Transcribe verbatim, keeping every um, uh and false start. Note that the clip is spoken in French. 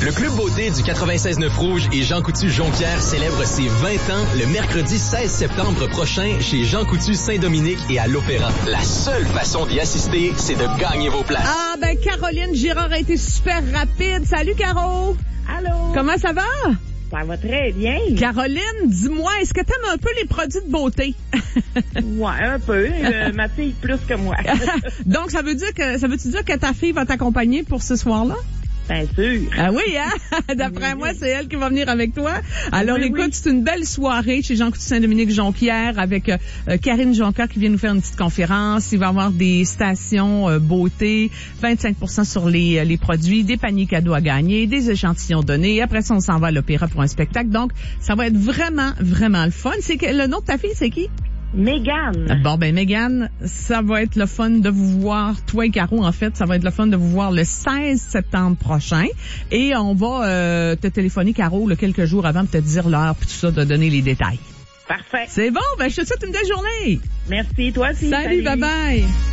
Le Club Beauté du quatre-vingt-seize neuf Rouge et Jean Coutu Jonquière célèbre ses vingt ans le mercredi seize septembre prochain chez Jean Coutu Saint-Dominique et à l'Opéra. La seule façon d'y assister, c'est de gagner vos places. Ah, ben Caroline Girard a été super rapide. Salut, Caro. Allô. Comment ça va? Ça va très bien. Caroline, dis-moi, est-ce que t'aimes un peu les produits de beauté? Ouais, un peu. Euh, ma fille plus que moi. Donc, ça veut dire que, ça veut-tu dire que ta fille va t'accompagner pour ce soir-là? Bien sûr. Ah oui, hein? D'après oui, moi, oui. c'est elle qui va venir avec toi. Alors, oui, écoute, oui. c'est une belle soirée chez Jean Coutu Saint-Dominique Jonquière avec euh, Karine Jonquière qui vient nous faire une petite conférence. Il va y avoir des stations euh, beauté, vingt-cinq pour cent sur les, les produits, des paniers cadeaux à gagner, des échantillons donnés. Après ça, on s'en va à l'opéra pour un spectacle. Donc, ça va être vraiment, vraiment le fun. C'est que le nom de ta fille, c'est qui? Mégane. Bon, ben, Mégane, ça va être le fun de vous voir, toi et Caro, en fait, ça va être le fun de vous voir le seize septembre prochain. Et on va euh, te téléphoner, Caro, là, quelques jours avant de te dire l'heure puis tout ça, de donner les détails. Parfait. C'est bon, ben, je te souhaite une belle journée. Merci, toi aussi. Salut, bye bye.